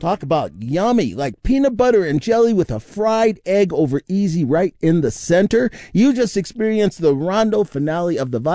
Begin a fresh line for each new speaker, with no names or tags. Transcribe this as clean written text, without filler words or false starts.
Talk about yummy, like peanut butter and jelly with a fried egg over easy right in the center. You just experienced the Rondo finale of the